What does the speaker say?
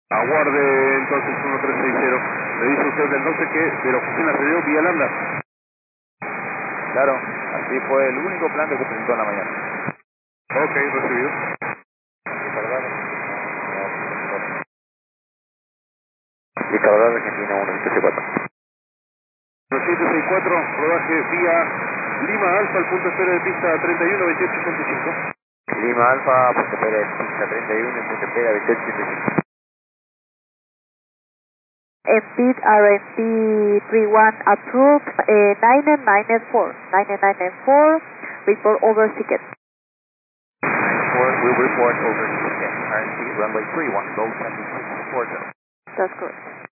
Aguarde entonces 1360. Me dice usted entonces que de la oficina se dio vía Lambda. Claro, así fue el único plan que se presentó en la mañana. Ok, recibido. Dictador Argentina 1764. 764, rodaje vía Lima Alfa, al punto espera de pista 3128.5. Lima Alfa, punto espera de pista 31, punto espera 28.5. Speed RFP 31 approved, 9994. 9994, report over ticket. 94 will report over ticket. RNC runway 31, low 7640. That's correct.